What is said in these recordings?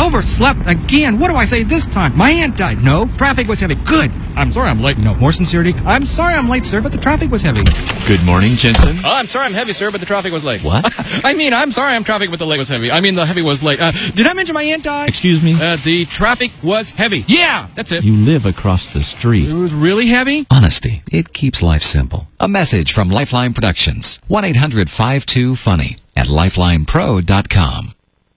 Overslept again. What do I say this time? My aunt died. No. Traffic was heavy. Good. I'm sorry I'm late. No. More sincerity. I'm sorry I'm late, sir, but the traffic was heavy. Good morning, Jensen. Oh, I'm sorry I'm heavy, sir, but the traffic was late. What? I'm sorry I'm traffic, but the late was heavy. The heavy was late. Did I mention my aunt died? Excuse me? The traffic was heavy. Yeah, that's it. You live across the street. It was really heavy? Honesty. It keeps life simple. A message from Lifeline Productions. 1-800-52-FUNNY at lifelinepro.com.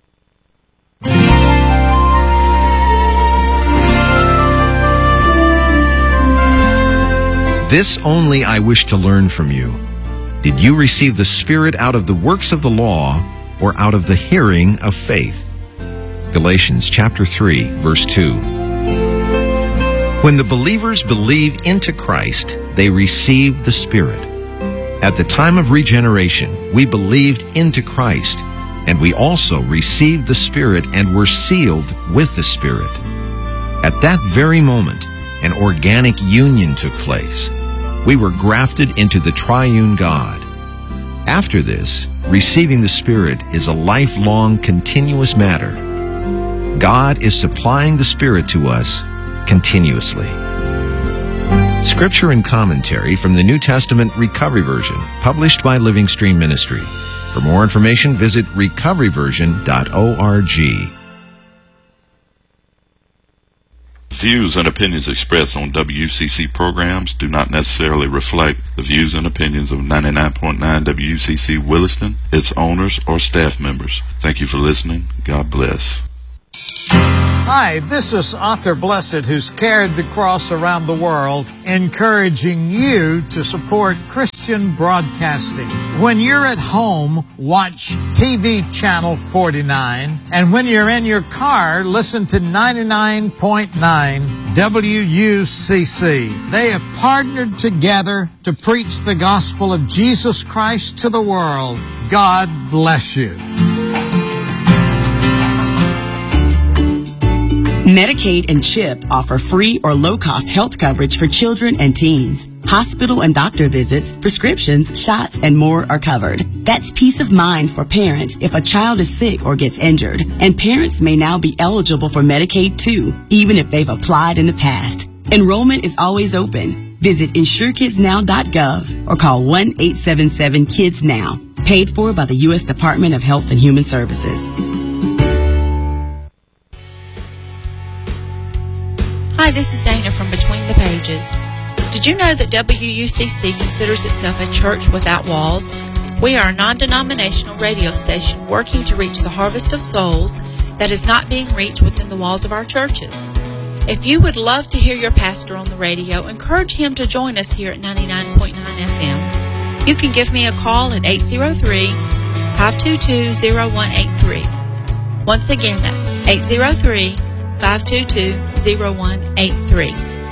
This only I wish to learn from you. Did you receive the Spirit out of the works of the law or out of the hearing of faith? Galatians chapter 3, verse 2. When the believers believe into Christ, they receive the Spirit. At the time of regeneration, we believed into Christ, and we also received the Spirit and were sealed with the Spirit. At that very moment, an organic union took place. We were grafted into the triune God. After this, receiving the Spirit is a lifelong, continuous matter. God is supplying the Spirit to us continuously. Scripture and commentary from the New Testament Recovery Version, published by Living Stream Ministry. For more information, visit recoveryversion.org. Views and opinions expressed on WCC programs do not necessarily reflect the views and opinions of 99.9 WCC Williston, its owners, or staff members. Thank you for listening. God bless. Hi, this is Arthur Blessed, who's carried the cross around the world, encouraging you to support Christian broadcasting. When you're at home, watch TV Channel 49, and when you're in your car, listen to 99.9 WUCC. They have partnered together to preach the gospel of Jesus Christ to the world. God bless you. Medicaid and CHIP offer free or low-cost health coverage for children and teens. Hospital and doctor visits, prescriptions, shots, and more are covered. That's peace of mind for parents if a child is sick or gets injured. And parents may now be eligible for Medicaid too, even if they've applied in the past. Enrollment is always open. Visit InsureKidsNow.gov or call 1-877-KIDS-NOW. Paid for by the U.S. Department of Health and Human Services. Hi, this is Dana from Between the Pages. Did you know that WUCC considers itself a church without walls? We are a non-denominational radio station working to reach the harvest of souls that is not being reached within the walls of our churches. If you would love to hear your pastor on the radio, encourage him to join us here at 99.9 FM. You can give me a call at 803-522-0183. Once again, that's 803-522-0183.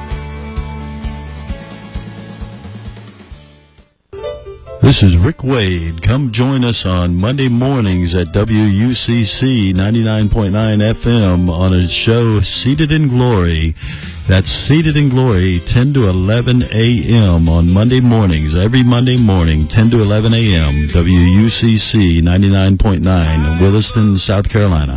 This is Rick Wade. Come join us on Monday mornings at WUCC 99.9 FM on a show Seated in Glory. That's Seated in Glory, 10 to 11 a.m. on Monday mornings. Every Monday morning, 10 to 11 a.m. WUCC 99.9, Williston, South Carolina.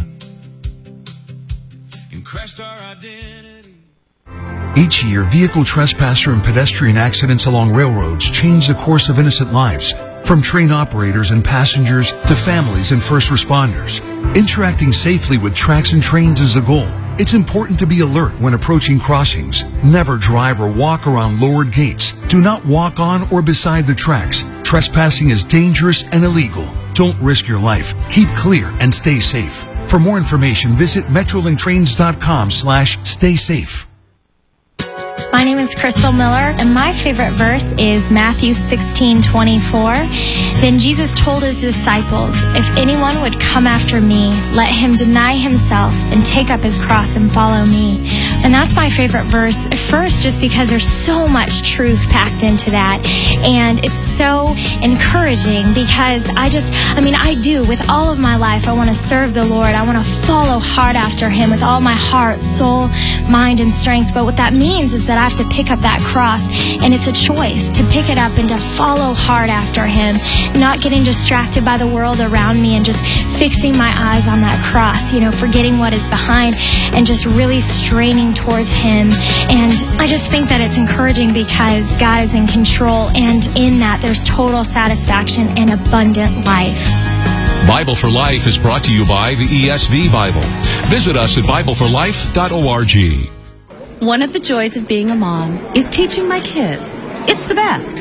Each year, vehicle trespasser and pedestrian accidents along railroads change the course of innocent lives, from train operators and passengers to families and first responders. Interacting safely with tracks and trains is the goal. It's important to be alert when approaching crossings. Never drive or walk around lowered gates. Do not walk on or beside the tracks. Trespassing is dangerous and illegal. Don't risk your life. Keep clear and stay safe. For more information, visit metrolinktrains.com/stay safe. My name is Crystal Miller, and my favorite verse is Matthew 16:24. Then Jesus told his disciples, "If anyone would come after me, let him deny himself and take up his cross and follow me." And that's my favorite verse. First, just because there's so much truth packed into that, and it's so encouraging because I do with all of my life. I want to serve the Lord. I want to follow hard after him with all my heart, soul, mind, and strength. But what that means is that have to pick up that cross, and it's a choice to pick it up and to follow hard after him, not getting distracted by the world around me and just fixing my eyes on that cross, forgetting what is behind and just really straining towards him. And I just think that it's encouraging because God is in control, and in that there's total satisfaction and abundant life. Bible for Life is brought to you by the ESV Bible. Visit us at BibleForLife.org. One of the joys of being a mom is teaching my kids. It's the best.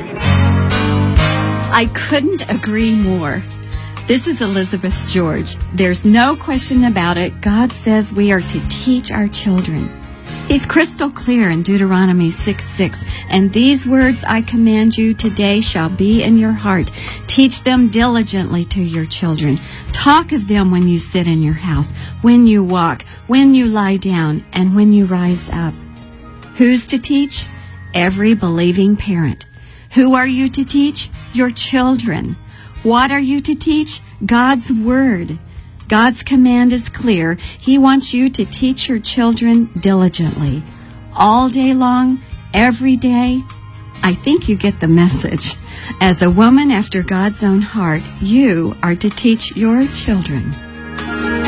I couldn't agree more. This is Elizabeth George. There's no question about it. God says we are to teach our children. He's crystal clear in Deuteronomy 6:6. And these words I command you today shall be in your heart. Teach them diligently to your children. Talk of them when you sit in your house, when you walk, when you lie down, and when you rise up. Who's to teach? Every believing parent. Who are you to teach? Your children. What are you to teach? God's Word. God's command is clear. He wants you to teach your children diligently. All day long, every day. I think you get the message. As a woman after God's own heart, you are to teach your children.